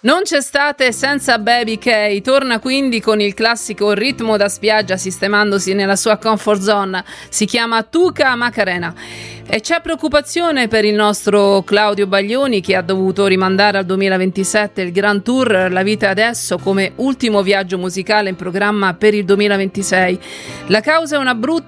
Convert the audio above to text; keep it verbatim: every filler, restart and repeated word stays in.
Non c'è estate senza Baby K, torna quindi con il classico ritmo da spiaggia sistemandosi nella sua comfort zone, si chiama Tuca Macarena. E c'è preoccupazione per il nostro Claudio Baglioni, che ha dovuto rimandare al duemilaventisette il Grand Tour La Vita Adesso come ultimo viaggio musicale in programma per il duemilaventisei. La causa è una brutta